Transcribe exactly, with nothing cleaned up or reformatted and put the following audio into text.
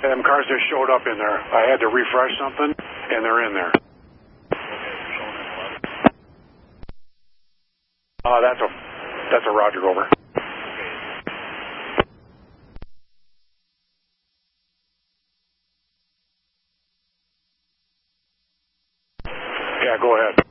Them cars just showed up in there. I had to refresh something, and they're in there. Uh, that's a, that's a Roger, over. Yeah, go ahead.